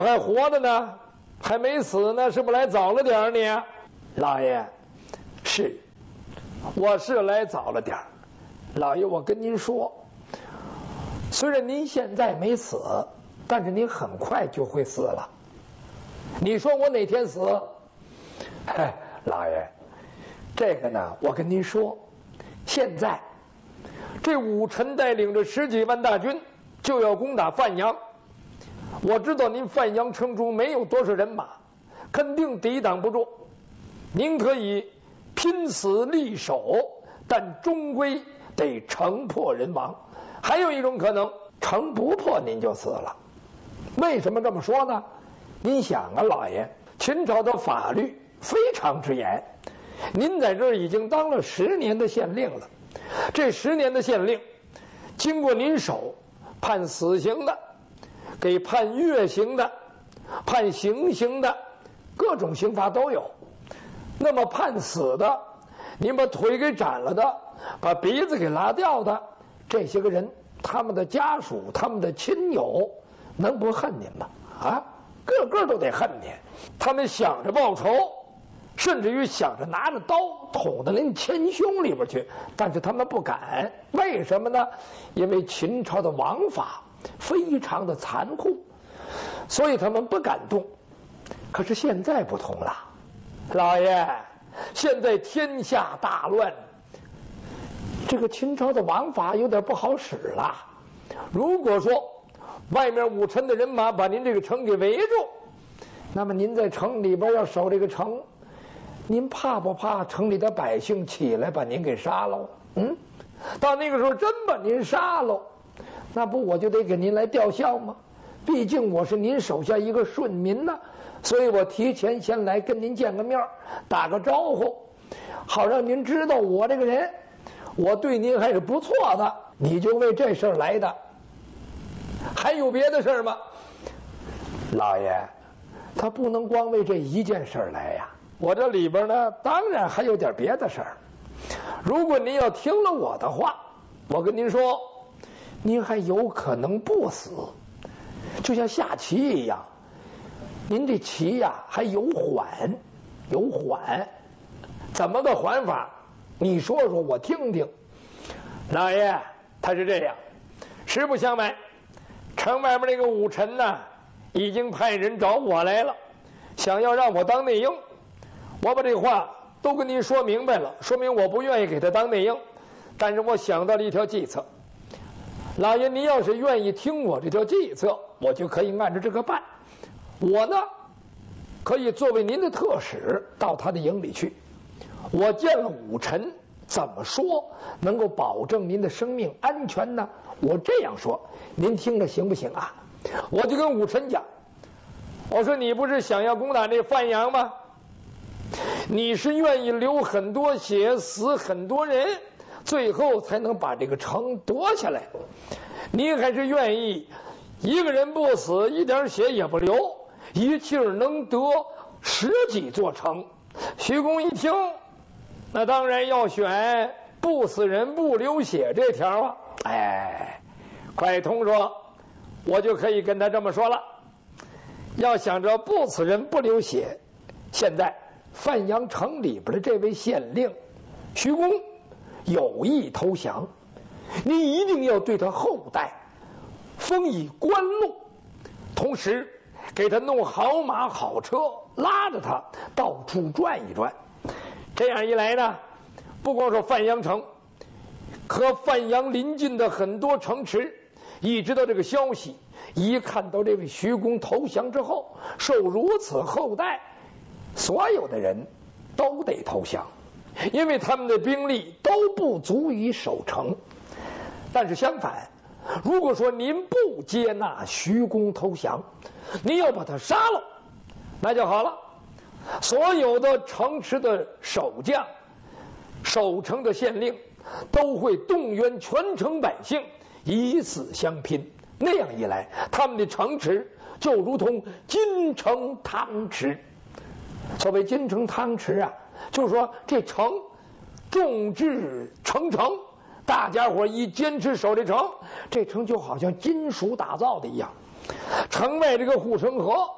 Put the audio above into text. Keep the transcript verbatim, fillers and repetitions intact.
还活着呢，还没死呢，是不是来早了点儿你？老爷，是，我是来早了点儿。老爷，我跟您说，虽然您现在没死，但是您很快就会死了。你说我哪天死？哎，老爷，这个呢，我跟您说，现在这武臣带领着十几万大军就要攻打范阳。我知道您范阳城中没有多少人马，肯定抵挡不住。您可以拼死力守，但终归得城破人亡。还有一种可能，城不破您就死了。为什么这么说呢？您想啊，老爷，秦朝的法律非常之严，您在这儿已经当了十年的县令了。这十年的县令，经过您手，判死刑的，给判月刑的，判行刑的，各种刑罚都有。那么判死的，您把腿给斩了的，把鼻子给拉掉的，这些个人，他们的家属，他们的亲友，能不恨您吗？啊，个个都得恨您。他们想着报仇，甚至于想着拿着刀捅到您前胸里边去，但是他们不敢。为什么呢？因为秦朝的王法非常的残酷，所以他们不敢动。可是现在不同了，老爷，现在天下大乱，这个秦朝的王法有点不好使了。如果说外面武臣的人马把您这个城给围住，那么您在城里边要守这个城，您怕不怕城里的百姓起来把您给杀了？嗯，到那个时候真把您杀了，那不我就得给您来吊孝吗？毕竟我是您手下一个顺民呢，所以我提前先来跟您见个面，打个招呼，好让您知道我这个人，我对您还是不错的。你就为这事儿来的，还有别的事儿吗？老爷，他不能光为这一件事儿来呀。我这里边呢，当然还有点别的事儿。如果您要听了我的话，我跟您说，您还有可能不死。就像下棋一样，您这棋呀还有缓，有缓，怎么个缓法？你说说我听听。老爷，他是这样，实不相瞒，城外面那个武臣呢，已经派人找我来了，想要让我当内应。我把这话都跟您说明白了，说明我不愿意给他当内应，但是我想到了一条计策。老爷，您要是愿意听我这条计策，我就可以按照这个办。我呢，可以作为您的特使到他的营里去。我见了武臣，怎么说能够保证您的生命安全呢？我这样说，您听着行不行啊？我就跟武臣讲，我说你不是想要攻打那范阳吗？你是愿意流很多血，死很多人，最后才能把这个城夺下来。你还是愿意一个人不死，一点血也不流，一气儿能得十几座城。徐公一听，那当然要选不死人不流血这条啊。哎，快通说，我就可以跟他这么说了。要想着不死人不流血，现在范阳城里边的这位县令徐公有意投降，你一定要对他厚待，封以官禄，同时给他弄好马好车，拉着他到处转一转。这样一来呢，不光说范阳城，和范阳邻近的很多城池一知道这个消息，一看到这位徐公投降之后受如此厚待，所有的人都得投降，因为他们的兵力都不足以守城。但是相反，如果说您不接纳徐公投降，您要把他杀了，那就好了。所有的城池的守将、守城的县令都会动员全城百姓以死相拼。那样一来，他们的城池就如同金城汤池。所谓金城汤池啊，就是说这城众志成城，大家伙一坚持守这城，这城就好像金属打造的一样。城外这个护城河